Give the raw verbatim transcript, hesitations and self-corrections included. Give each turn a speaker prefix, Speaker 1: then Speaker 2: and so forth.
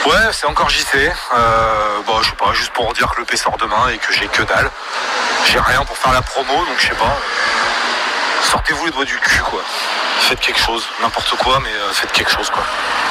Speaker 1: Ouais, c'est encore J C. Euh, bon, je sais pas, juste pour dire que le P sort demain et que j'ai que dalle. J'ai rien pour faire la promo, donc je sais pas. Sortez-vous les doigts du cul, quoi. Faites quelque chose, n'importe quoi, mais euh, faites quelque chose, quoi.